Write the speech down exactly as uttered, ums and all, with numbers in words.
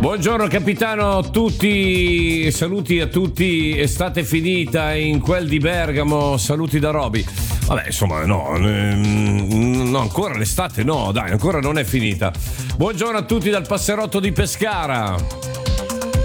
Buongiorno capitano, tutti saluti a tutti, estate finita in quel di Bergamo, saluti da Roby. Vabbè, insomma, no, no, ancora l'estate no, dai, ancora non è finita. Buongiorno a tutti dal Passerotto di Pescara.